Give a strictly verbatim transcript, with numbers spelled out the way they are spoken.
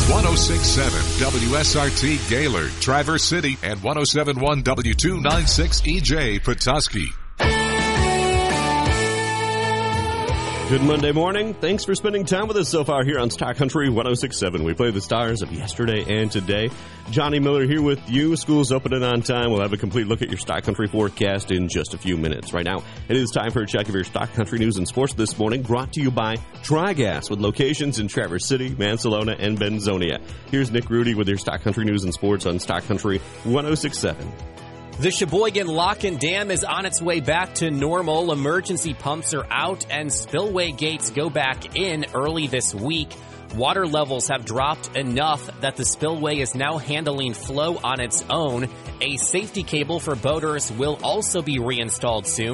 one oh six point seven W S R T Gaylord, Traverse City, and one oh seven point one W two ninety-six E J Petoskey. Good Monday morning. Thanks for spending time with us so far here on Star Country one oh six point seven. We play the stars of yesterday and today. Johnny Miller here with you. School's opening on time. We'll have a complete look at your Star Country forecast in just a few minutes. Right now, it is time for a check of your Star Country news and sports this morning, brought to you by Tri-Gas, with locations in Traverse City, Mansalona, and Benzonia. Here's Nick Rudy with your Star Country news and sports on Star Country one oh six point seven. The Sheboygan Lock and Dam is on its way back to normal. Emergency pumps are out and spillway gates go back in early this week. Water levels have dropped enough that the spillway is now handling flow on its own. A safety cable for boaters will also be reinstalled soon.